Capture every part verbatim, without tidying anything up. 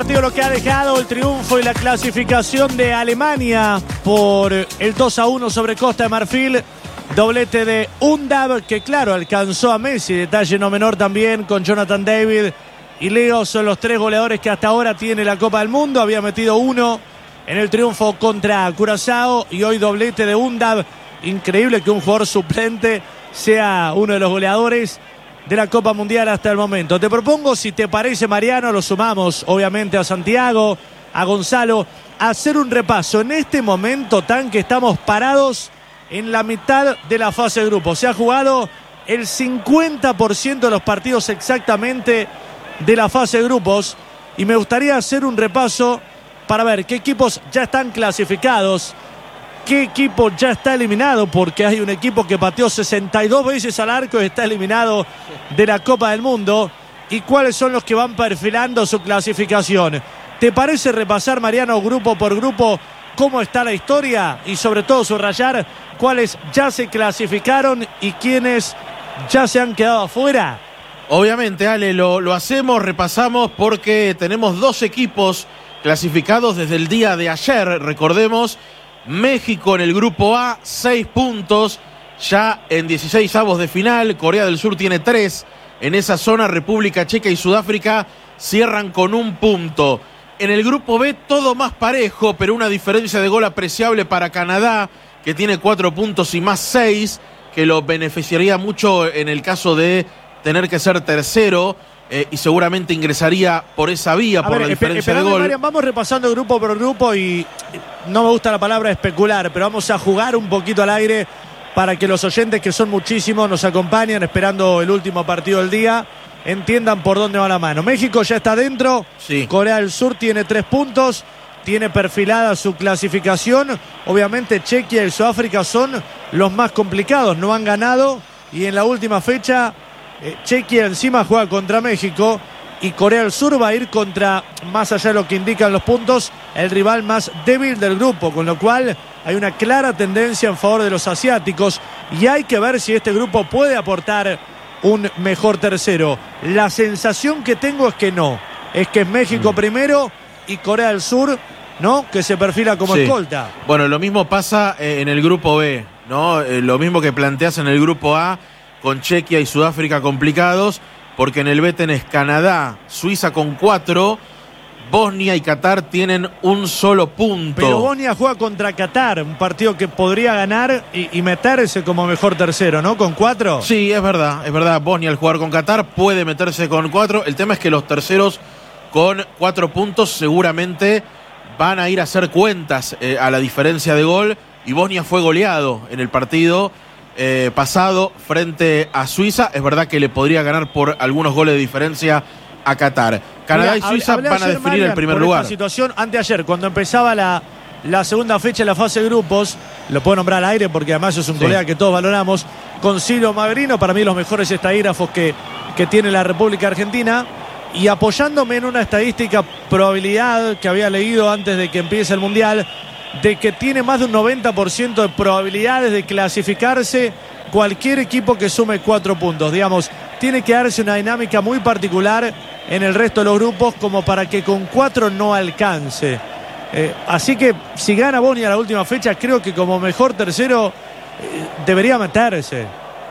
Lo que ha dejado el triunfo y la clasificación de Alemania por el dos a uno sobre Costa de Marfil. Doblete de Undav, que claro, alcanzó a Messi. Detalle no menor también con Jonathan David y Leo. Son los tres goleadores que hasta ahora tiene la Copa del Mundo. Había metido uno en el triunfo contra Curazao y hoy doblete de Undav. Increíble que un jugador suplente sea uno de los goleadores de la Copa Mundial hasta el momento. Te propongo, si te parece, Mariano, lo sumamos obviamente a Santiago, a Gonzalo, a hacer un repaso en este momento tan que estamos parados en la mitad de la fase de grupo. Se ha jugado el cincuenta por ciento de los partidos exactamente de la fase de grupos y me gustaría hacer un repaso para ver qué equipos ya están clasificados, qué equipo ya está eliminado, porque hay un equipo que pateó sesenta y dos veces al arco y está eliminado de la Copa del Mundo, y cuáles son los que van perfilando su clasificación. ¿Te parece repasar, Mariano, grupo por grupo, cómo está la historia y sobre todo subrayar cuáles ya se clasificaron y quiénes ya se han quedado afuera? Obviamente, Ale, lo, lo hacemos, repasamos, porque tenemos dos equipos clasificados desde el día de ayer. Recordemos, México en el grupo A, seis puntos, ya en dieciséis avos de final. Corea del Sur tiene tres. En esa zona, República Checa y Sudáfrica cierran con un punto. En el grupo B, todo más parejo, pero una diferencia de gol apreciable para Canadá, que tiene cuatro puntos y más seis, que lo beneficiaría mucho en el caso de tener que ser tercero. Eh, y seguramente ingresaría por esa vía, a por ver, la diferencia de gol. Marian, vamos repasando grupo por grupo y no me gusta la palabra especular, pero vamos a jugar un poquito al aire para que los oyentes, que son muchísimos, nos acompañen esperando el último partido del día, entiendan por dónde va la mano. México ya está dentro, sí. Corea del Sur tiene tres puntos, tiene perfilada su clasificación. Obviamente Chequia y Sudáfrica son los más complicados, no han ganado y en la última fecha Eh, Chequia encima juega contra México y Corea del Sur va a ir contra, más allá de lo que indican los puntos, el rival más débil del grupo, con lo cual hay una clara tendencia en favor de los asiáticos y hay que ver si este grupo puede aportar un mejor tercero. La sensación que tengo es que no, es que es México mm. primero y Corea del Sur, ¿no?, que se perfila como sí. escolta. Bueno, lo mismo pasa eh, en el grupo B, ¿no? Eh, lo mismo que planteas en el grupo A, con Chequia y Sudáfrica complicados, porque en el B tenés Canadá, Suiza con cuatro, Bosnia y Qatar tienen un solo punto. Pero Bosnia juega contra Qatar, un partido que podría ganar y, y meterse como mejor tercero, ¿no? Con cuatro. Sí, es verdad, es verdad. Bosnia al jugar con Qatar puede meterse con cuatro. El tema es que los terceros con cuatro puntos seguramente van a ir a hacer cuentas eh, a la diferencia de gol, y Bosnia fue goleado en el partido Eh, pasado frente a Suiza. Es verdad que le podría ganar por algunos goles de diferencia a Qatar. Canadá Mira, y Suiza hablé, hablé van a definir Marian, el primer por lugar. Esta situación anteayer, cuando empezaba la, la segunda fecha de la fase de grupos, lo puedo nombrar al aire porque además es un sí. colega que todos valoramos, con Ciro Magrino, para mí los mejores estadígrafos que, que tiene la República Argentina, y apoyándome en una estadística, probabilidad que había leído antes de que empiece el Mundial, de que tiene más de un noventa por ciento de probabilidades de clasificarse cualquier equipo que sume cuatro puntos. Digamos, tiene que darse una dinámica muy particular en el resto de los grupos como para que con cuatro no alcance. Eh, así que si gana Bosnia la última fecha, creo que como mejor tercero eh, debería meterse.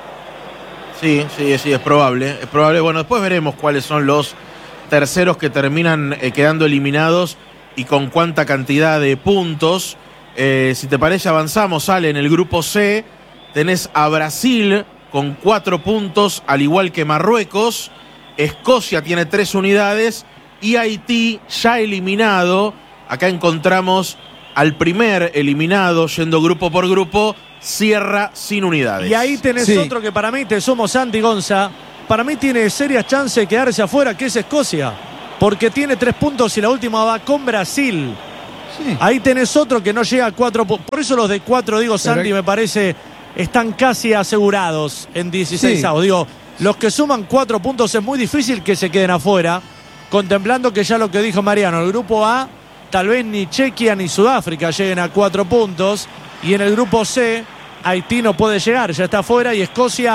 Sí, sí, sí, es probable, es probable. Bueno, después veremos cuáles son los terceros que terminan eh, quedando eliminados y con cuánta cantidad de puntos. Eh, si te parece, avanzamos, sale en el grupo C. Tenés a Brasil con cuatro puntos, al igual que Marruecos. Escocia tiene tres unidades y Haití ya eliminado. Acá encontramos al primer eliminado, yendo grupo por grupo, cierra sin unidades. Y ahí tenés sí. otro que para mí, te sumo, Santi Gonza, para mí tiene serias chances de quedarse afuera, que es Escocia, porque tiene tres puntos y la última va con Brasil. Sí. Ahí tenés otro que no llega a cuatro puntos. Por eso los de cuatro, digo, Santi, Pero... me parece, están casi asegurados en dieciséis avos. Sí. Digo, los que suman cuatro puntos es muy difícil que se queden afuera, contemplando que ya lo que dijo Mariano, el grupo A, tal vez ni Chequia ni Sudáfrica lleguen a cuatro puntos, y en el grupo C, Haití no puede llegar, ya está afuera, y Escocia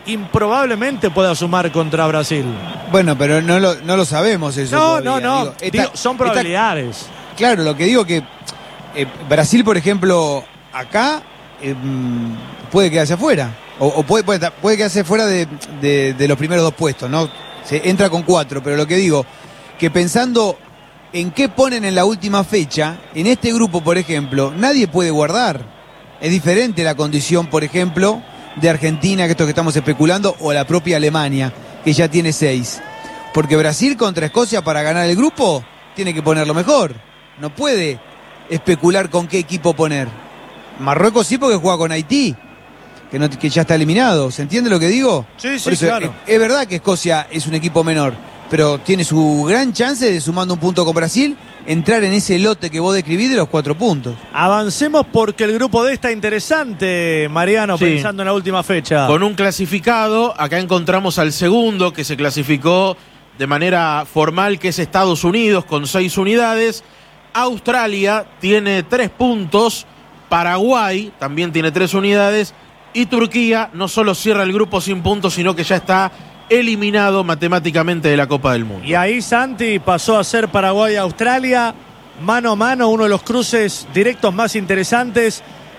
improbablemente pueda sumar contra Brasil. Bueno, pero no lo, no lo sabemos eso. No, todavía. no, no. Digo, está, Digo, son probabilidades. Está, claro, lo que digo que eh, Brasil, por ejemplo, acá eh, puede quedarse afuera. O, o puede, puede, puede quedarse fuera de, de, de los primeros dos puestos, ¿no? Se entra con cuatro, pero lo que digo, que pensando en qué ponen en la última fecha, en este grupo, por ejemplo, nadie puede guardar. Es diferente la condición, por ejemplo, de Argentina, que esto que estamos especulando, o la propia Alemania, que ya tiene seis. Porque Brasil contra Escocia, para ganar el grupo, tiene que ponerlo mejor. No puede especular con qué equipo poner. Marruecos sí, porque juega con Haití, que, no, que ya está eliminado. ¿Se entiende lo que digo? Sí, sí, Por eso, claro. Es, es verdad que Escocia es un equipo menor, pero tiene su gran chance de, sumando un punto con Brasil, entrar en ese lote que vos describís de los cuatro puntos. Avancemos porque el grupo D está interesante, Mariano, sí. pensando en la última fecha. Con un clasificado, acá encontramos al segundo que se clasificó de manera formal, que es Estados Unidos, con seis unidades. Australia tiene tres puntos, Paraguay también tiene tres unidades, y Turquía no solo cierra el grupo sin puntos, sino que ya está eliminado matemáticamente de la Copa del Mundo. Y ahí Santi pasó a ser Paraguay-Australia, mano a mano, uno de los cruces directos más interesantes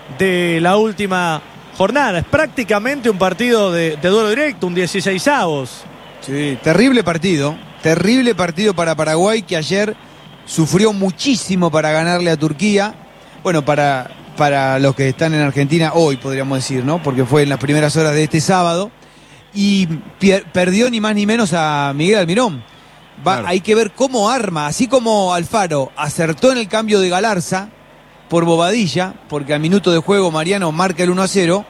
de la última jornada. Es prácticamente un partido de, de duelo directo, un dieciseisavos. Sí, terrible partido, terrible partido para Paraguay, que ayer sufrió muchísimo para ganarle a Turquía. Bueno, para, para los que están en Argentina hoy, podríamos decir, ¿no? Porque fue en las primeras horas de este sábado. Y pier- perdió ni más ni menos a Miguel Almirón. Va, Claro. Hay que ver cómo arma, así como Alfaro acertó en el cambio de Galarza por Bobadilla, porque al minuto de juego Mariano marca el uno a cero,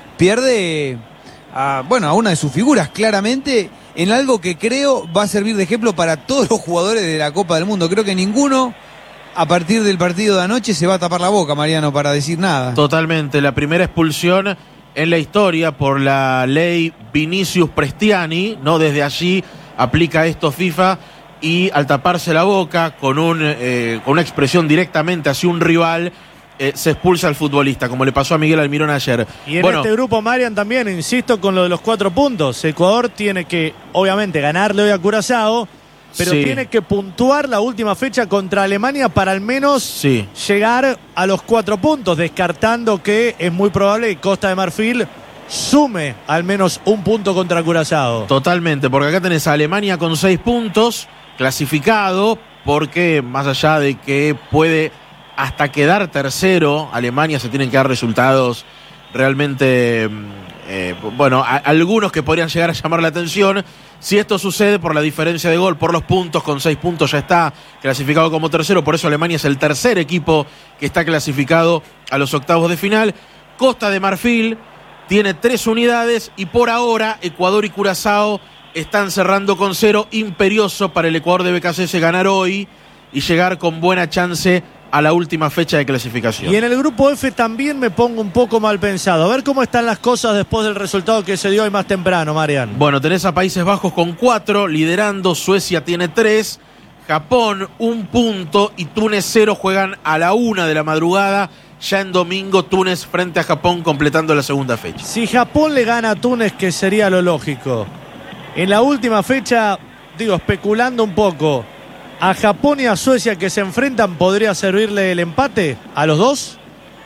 pierde a, bueno, a una de sus figuras, claramente, en algo que creo va a servir de ejemplo para todos los jugadores de la Copa del Mundo. Creo que ninguno, a partir del partido de anoche, se va a tapar la boca, Mariano, para decir nada. Totalmente, la primera expulsión en la historia por la ley Vinicius Prestiani, ¿no? Desde allí aplica esto FIFA, y al taparse la boca con, un, eh, con una expresión directamente hacia un rival, eh, se expulsa al futbolista, como le pasó a Miguel Almirón ayer. Y en bueno, este grupo, Marian, también, insisto, con lo de los cuatro puntos. Ecuador tiene que, obviamente, ganarle hoy a Curazao, pero sí. tiene que puntuar la última fecha contra Alemania para al menos Sí. llegar a los cuatro puntos, descartando que es muy probable que Costa de Marfil sume al menos un punto contra Curazao. Totalmente, porque acá tenés a Alemania con seis puntos, clasificado, porque más allá de que puede hasta quedar tercero, Alemania, se tienen que dar resultados realmente, eh, bueno, a, algunos que podrían llegar a llamar la atención. Si esto sucede por la diferencia de gol, por los puntos, con seis puntos ya está clasificado como tercero, por eso Alemania es el tercer equipo que está clasificado a los octavos de final. Costa de Marfil tiene tres unidades y por ahora Ecuador y Curazao están cerrando con cero. Imperioso para el Ecuador de B K C S ganar hoy y llegar con buena chance a la última fecha de clasificación. Y en el grupo F también me pongo un poco mal pensado. A ver cómo están las cosas después del resultado que se dio hoy más temprano, Marian. Bueno, tenés a Países Bajos con cuatro, liderando. Suecia tiene tres, Japón un punto y Túnez cero. Juegan a la una de la madrugada. Ya en domingo, Túnez frente a Japón, completando la segunda fecha. Si Japón le gana a Túnez, que sería lo lógico, en la última fecha, digo, especulando un poco, a Japón y a Suecia que se enfrentan, ¿podría servirle el empate a los dos?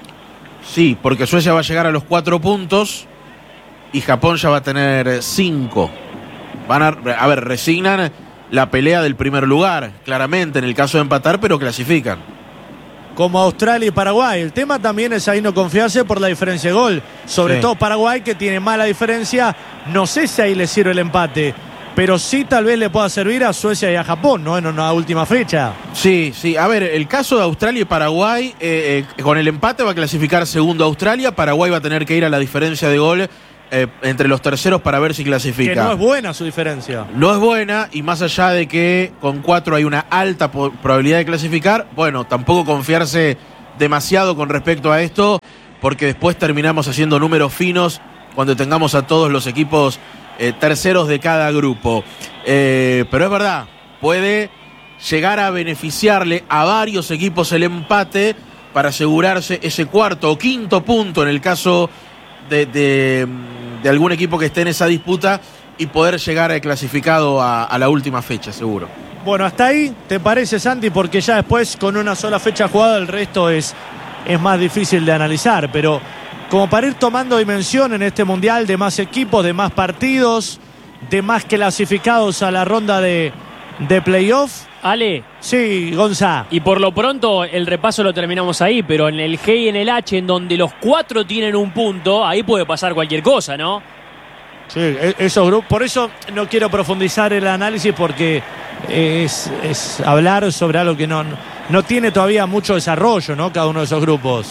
Sí, porque Suecia va a llegar a los cuatro puntos y Japón ya va a tener cinco. Van a, a ver, resignan la pelea del primer lugar, claramente, en el caso de empatar, pero clasifican. Como Australia y Paraguay. El tema también es ahí no confiarse por la diferencia de gol. Sobre Sí. todo Paraguay, que tiene mala diferencia. No sé si ahí le sirve el empate, pero sí tal vez le pueda servir a Suecia y a Japón, ¿no? En una última fecha. Sí, sí. A ver, el caso de Australia y Paraguay, eh, eh, con el empate va a clasificar segundo Australia. Paraguay va a tener que ir a la diferencia de gol eh, entre los terceros para ver si clasifica. Que no es buena su diferencia. No es buena, y más allá de que con cuatro hay una alta po- probabilidad de clasificar, bueno, tampoco confiarse demasiado con respecto a esto, porque después terminamos haciendo números finos cuando tengamos a todos los equipos eh, terceros de cada grupo. Eh, pero es verdad, puede llegar a beneficiarle a varios equipos el empate para asegurarse ese cuarto o quinto punto en el caso de, de, de algún equipo que esté en esa disputa y poder llegar a clasificado a, a la última fecha, seguro. Bueno, hasta ahí, ¿te parece, Santi? Porque ya después, con una sola fecha jugada, el resto es, es más difícil de analizar. Pero como para ir tomando dimensión en este Mundial de más equipos, de más partidos, de más clasificados a la ronda de, de playoff. Ale. Sí, Gonza. Y por lo pronto el repaso lo terminamos ahí, pero en el G y en el H, en donde los cuatro tienen un punto, ahí puede pasar cualquier cosa, ¿no? Sí, esos grupos. Por eso no quiero profundizar el análisis, porque es, es hablar sobre algo que no, no tiene todavía mucho desarrollo, ¿no? Cada uno de esos grupos.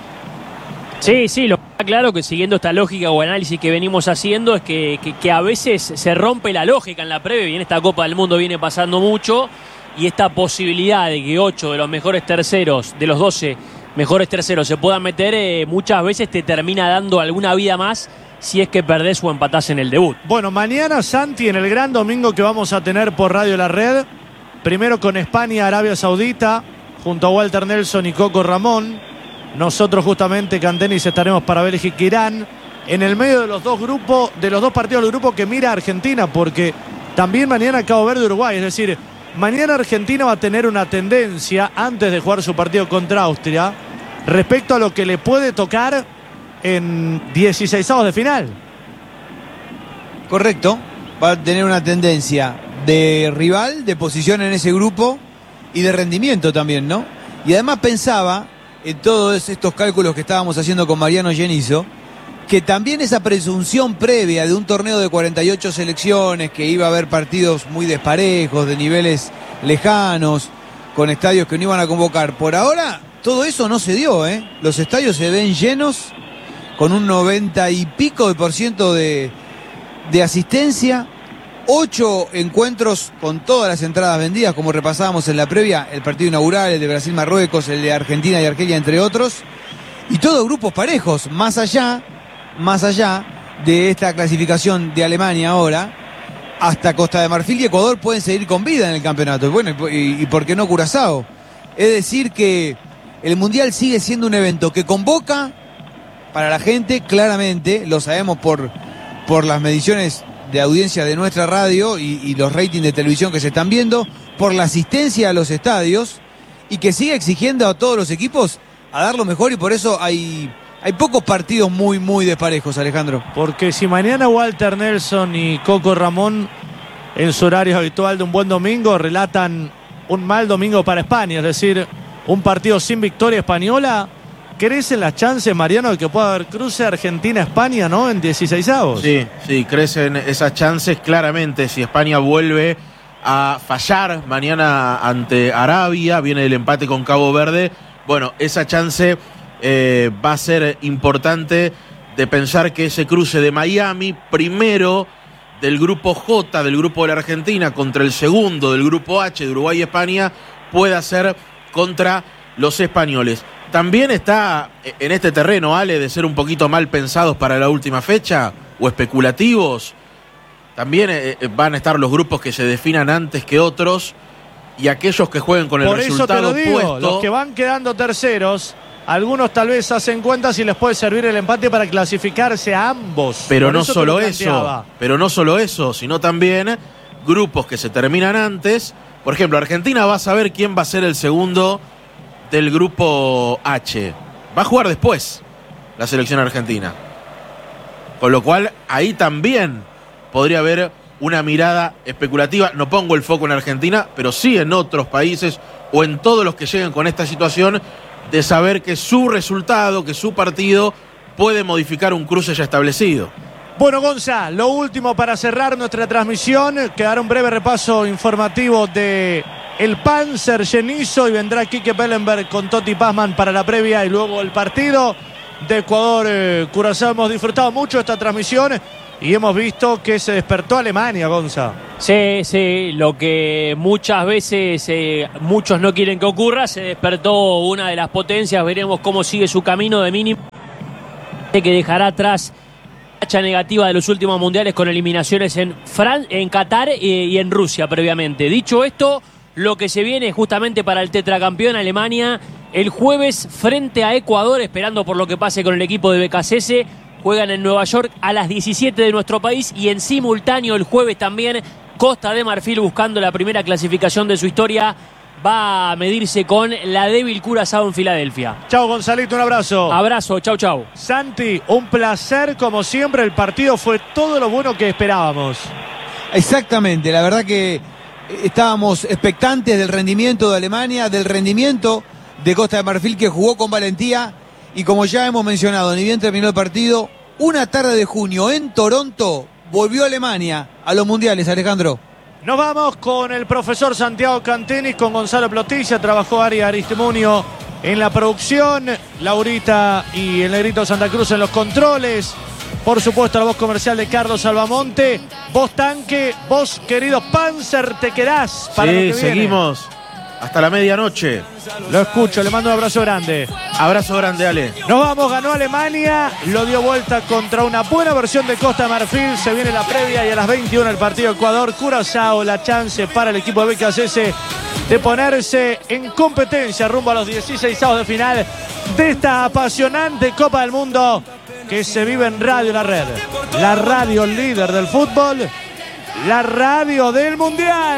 Sí, sí, lo que está claro que siguiendo esta lógica o análisis que venimos haciendo es que, que, que a veces se rompe la lógica en la previa, y en esta Copa del Mundo viene pasando mucho, y esta posibilidad de que ocho de los mejores terceros, de los doce mejores terceros se puedan meter, eh, muchas veces te termina dando alguna vida más si es que perdés o empatás en el debut. Bueno, mañana, Santi, en el gran domingo que vamos a tener por Radio La Red, primero con España, Arabia Saudita, junto a Walter Nelson y Coco Ramón. Nosotros justamente, Cantenis, estaremos para Bélgica e Irán, en el medio de los dos grupos, de los dos partidos del grupo que mira a Argentina, porque también mañana Cabo Verde, Uruguay. Es decir, mañana Argentina va a tener una tendencia, antes de jugar su partido contra Austria, respecto a lo que le puede tocar en dieciseisavos de final. Correcto, va a tener una tendencia de rival, de posición en ese grupo y de rendimiento también, ¿no? Y además pensaba en todos estos cálculos que estábamos haciendo con Mariano Genizo, que también esa presunción previa de un torneo de cuarenta y ocho selecciones, que iba a haber partidos muy desparejos, de niveles lejanos, con estadios que no iban a convocar. Por ahora, todo eso no se dio, ¿eh? Los estadios se ven llenos, con un noventa y pico de por ciento de, de asistencia, ocho encuentros con todas las entradas vendidas, como repasábamos en la previa, el partido inaugural, el de Brasil-Marruecos, el de Argentina y Argelia, entre otros, y todos grupos parejos, más allá, más allá de esta clasificación de Alemania ahora, hasta Costa de Marfil y Ecuador pueden seguir con vida en el campeonato, y bueno, y, y por qué no Curazao. Es decir que el Mundial sigue siendo un evento que convoca para la gente, claramente, lo sabemos por, por las mediciones de audiencia de nuestra radio y, y los ratings de televisión que se están viendo, por la asistencia a los estadios, y que sigue exigiendo a todos los equipos a dar lo mejor, y por eso hay, hay pocos partidos muy, muy desparejos, Alejandro. Porque si mañana Walter Nelson y Coco Ramón, en su horario habitual de un buen domingo, relatan un mal domingo para España, es decir, un partido sin victoria española, ¿crecen las chances, Mariano, de que pueda haber cruce Argentina-España, ¿no? En dieciseisavos. Sí, sí, crecen esas chances claramente. Si España vuelve a fallar mañana ante Arabia, viene el empate con Cabo Verde, bueno, esa chance eh, va a ser importante de pensar que ese cruce de Miami, primero del grupo J, del grupo de la Argentina, contra el segundo del grupo H, de Uruguay y España, pueda ser contra los españoles. También está en este terreno, Ale, de ser un poquito mal pensados para la última fecha o especulativos. También eh, van a estar los grupos que se definan antes que otros, y aquellos que jueguen con el Por resultado eso te lo digo, opuesto. los que van quedando terceros, algunos tal vez hacen cuenta si les puede servir el empate para clasificarse a ambos. Pero Por no eso solo te lo eso, planteaba. pero no solo eso, sino también grupos que se terminan antes. Por ejemplo, Argentina va a saber quién va a ser el segundo del grupo H. Va a jugar después la selección argentina. Con lo cual, ahí también podría haber una mirada especulativa. No pongo el foco en Argentina, pero sí en otros países o en todos los que lleguen con esta situación, de saber que su resultado, que su partido puede modificar un cruce ya establecido. Bueno, Gonza, lo último para cerrar nuestra transmisión, quedará un breve repaso informativo de el Panzer Genizo, y vendrá Quique Pellenberg con Toti Pazman para la previa y luego el partido de Ecuador eh, Curazao. Hemos disfrutado mucho esta transmisión y hemos visto que se despertó Alemania, Gonza. Sí, sí, lo que muchas veces eh, muchos no quieren que ocurra, se despertó una de las potencias. Veremos cómo sigue su camino de mínimo, que dejará atrás la racha negativa de los últimos mundiales con eliminaciones en, Fran en Qatar eh, y en Rusia previamente. Dicho esto, lo que se viene justamente para el tetracampeón Alemania el jueves frente a Ecuador, esperando por lo que pase con el equipo de B K C S, juegan en Nueva York a las diecisiete de nuestro país y en simultáneo el jueves también Costa de Marfil, buscando la primera clasificación de su historia, va a medirse con la débil Curazao en Filadelfia. Chau, Gonzalito, un abrazo. Abrazo, chau, chau. Santi, un placer como siempre. El partido fue todo lo bueno que esperábamos. Exactamente, la verdad que estábamos expectantes del rendimiento de Alemania, del rendimiento de Costa de Marfil, que jugó con valentía, y como ya hemos mencionado, ni bien terminó el partido, una tarde de junio en Toronto volvió Alemania a los mundiales, Alejandro. Nos vamos con el profesor Santiago Cantenis, con Gonzalo Plotilla. Trabajó Ari Aristimunio en la producción, Laurita y el Negrito Santa Cruz en los controles. Por supuesto, la voz comercial de Carlos Albamonte. Vos, Tanque, vos, querido Panzer, te quedás para sí, lo que viene. Seguimos hasta la medianoche. Lo escucho, le mando un abrazo grande. Abrazo grande, Ale. Nos vamos, ganó Alemania, lo dio vuelta contra una buena versión de Costa de Marfil. Se viene la previa y a las veintiuna el partido Ecuador-Curazao. La chance para el equipo de B K C S de ponerse en competencia rumbo a los dieciseisavos de final de esta apasionante Copa del Mundo que se vive en Radio La Red. La radio líder del fútbol, la radio del Mundial.